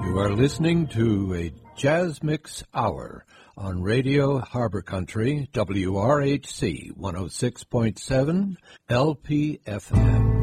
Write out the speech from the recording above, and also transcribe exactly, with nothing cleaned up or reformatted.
You are listening to a Jazz Mix Hour on Radio Harbor Country, W R H C one oh six point seven L P F M.